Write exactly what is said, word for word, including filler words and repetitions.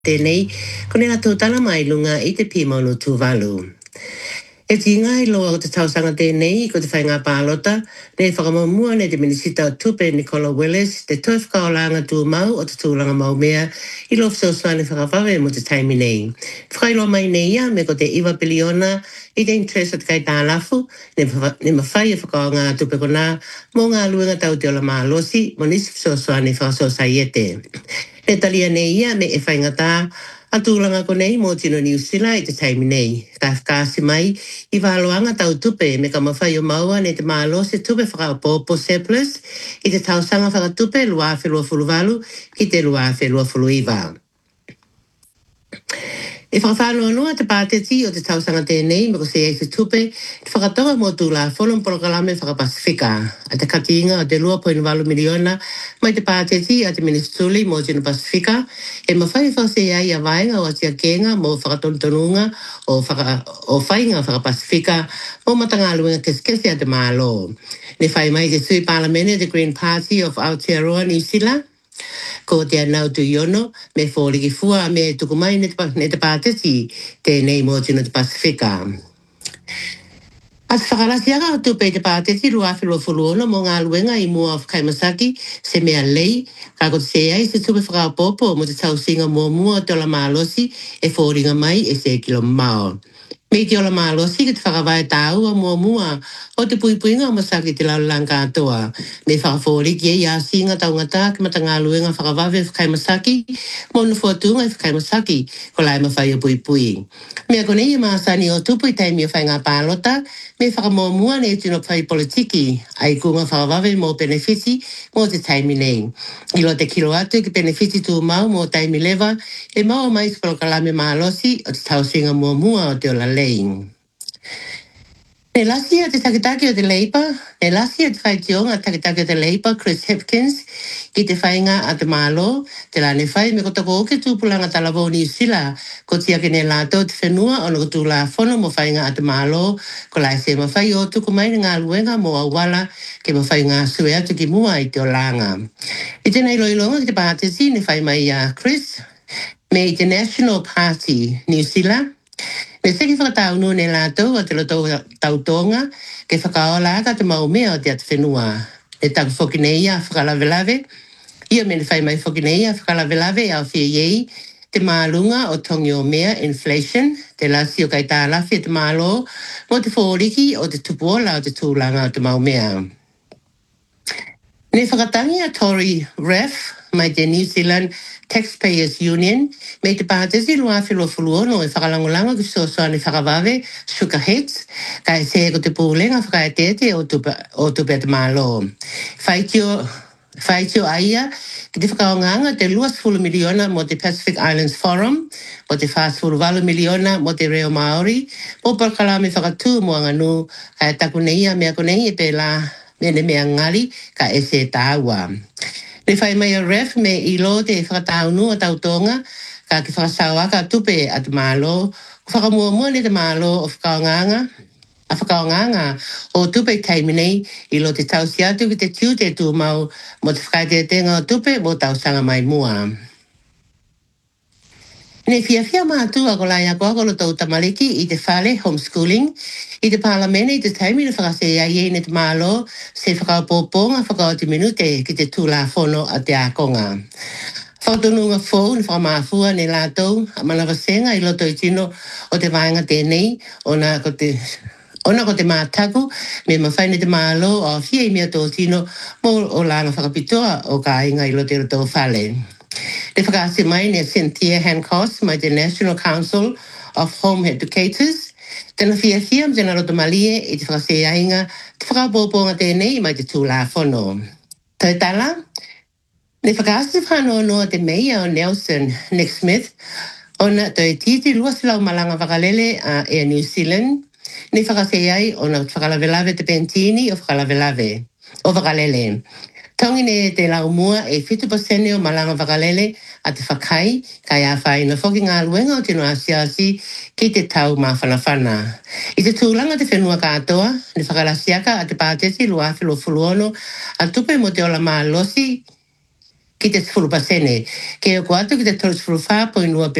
Tēnei, kone la tōtala mai lunga i te pīmono tūwalu. E tinga i loa o te tausanga tēnei ko te whainga pālota, ne whakamamua ne te minisita o tupe Nicola Willis, te toi whakaolanga tū mau o te tūlanga mau mea, i lo fsoswane whakawawe mo te taimi nei. Whakailo mai nei ia me ko te iwa biliona i te interest at kai tālafu, ne, ne mawhai e whakaonga tupe kona, mō ngā luenga tau te ola maa losi, mo nisi fsoswane whakasosai ete. Ne talia nei ia me e whaingata, a tūlanga ko nei mō tino New Zealand i te taimi nei. Ka whakasi mai i wāloanga tau tupe me ka mawhai o maua ne te mālo se tupe whakaopopo surplus i te tausanga whakatupe lua whelua fuluwalu ki te lua whelua fuluiwa. E whakawhānoa noa te pāteti o te tausanga tēnei me ko se ei se tupe te whakatoa mō tūla wholon porokalame whakapasifika. A te katinga o te two point five miliona mai te pāteti a te ministuli mō tino Pasifika e mawhai whase ai a vaenga o atia kenga mō whakatontonunga o, whaka, o whainga whakapasifika mō matanga luenga keskese a te mālo. Ne whai mai te sui palamene the Green Party of Aotearoa New Zealand ko te anau tu iono me fōriki fua me tukumai ne te pāteti tēnei mō tino te Pasifika. As whakarasiaga o tupe te pāteti rua whilua fuluona mō ngā luenga i mua of Kaimasaki se mea lei ka ko te se ai se tupe whakaopopo mo te tausinga mō mua o te ola mālosi e fōringa mai e se kilo mao. Me te ola mālosi ki te whakawai tāua mua mua o te puipuinga o masaki te laulang katoa. Me whakafōriki e ia singa taungata ki mata ngā luenga whakawawe Kaimasaki mō na fuatunga i Kaimasaki ko lai mawhai o puipui. Mea kone i maasani o tupu i taimi o whainga pālota me whakamōmua ne tino whai politiki ai kunga whakawawe mō benefiti mō te taimi nei. I lo te kilo atu ki benefiti tū mau mō taimi lewa e mau mai spalokalame mālosi o te tausinga mō mua o te ola lei. Ne lasi a te takitaki o te Labour, ne lasi a te whaitionga takitaki o te Labour, Chris Hipkins, ki te whainga a te mālo, te la ne whai me kotoko o ke tūpulanga talavo New Zealand, ko tia ke ne lātou te whenua o no tū la whono mo whainga a te mālo, ko lai se mawhai o tuku mai ngā luenga mo awala ke mawhai ngā sue atu ki mua i te o langa. I tēnei loilonga ki te pātesi ne whai mai a Chris, me i te National Party New Zealand, me seki whakatau nu ne lātou a te loto tautonga ke whakaola ka te maumea o te atu whenua. Ne taku whokineia whakalawelawe, ia me ne whai mai whokineia whakalawelawe au whia iei te mālunga o tongi o mea inflation, te lasi o kai tālafi te mālo, mo te whōriki o te tupuola o te tūlanga o te maumea. Ne whakatangi a Tory Ref mai te New Zealand Taxpayers Union, me te pātesi lua whilua fuluono e whakalangolanga ki sosoane whakawawe, sugar hits, ka e se ko te pūlenga whakaetete o tupe, o tupe te mālo. Whaitio, whaitio aia ki te whakaonganga te luas fulu miliona mo te Pacific Islands Forum, mo te fast fulu walu miliona mo te reo Māori, mo parkalame whakatū mo anganu, ka e taku neia mea konei e pēla mene mea ngari ka e se tāua. Ne whai mai a ref me i lo te whakataunu o tautonga ka ki whakasauaka tupe at mālo, ku whakamua ne te mālo o whakaonganga, a whakaonganga o tupe taimi nei i lo te tausi atu ki te tiu te tū mau mo te whakaetenga o tupe mo tausanga mai mua. Ne fia fia mātu a ko lai a koa kolo tau tamariki i te whale homeschooling, i te pālamene i te taimi na whakase ai e ne te mālo se whakaopoponga whakaoti minute ki te tūla whono a te ākonga. Whakatununga fōu ni whakamāfua ne lātou a manawasenga i loto i tino o te vaenga tēnei o nā ko te ona ko te mātaku me mawhaine te mālo o whia i mea tō tino mō o lāna whakapitoa o ka inga i loto i loto whale. Le whakaase mai ne Cynthia Hancock mai te National Council of Home Educators. Tēnā whia whia m tēnā roto malie i te whakase ainga te whakapoponga tēnei mai te tūlā whono. Tai tala, ne whakaase whanoa noa te meia o Nelson Nick Smith ona toi titi luasilau malanga whakalele a Air New Zealand. Ne whakase ai ona whakalawelawe te pentini o whakalawelawe o whakalele. Tongi ne te lau mua e fifty percent o malanga whakalele a te whakai kai a whai na whoki ngā luenga o tino asiasi ki te tau mā whanawhana. I te tūlanga te whenua katoa, ne whakalasiaka a te pātesi lua whilo fuluono a tupe mo te ola mā losi ki te tfuru pasene. Ke o ko atu ki te tolu tfuru wha poinua